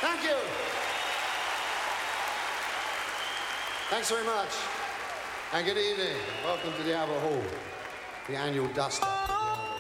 Thank you. Thanks very much. And good evening. Welcome to the Albert Hall, the annual Duster.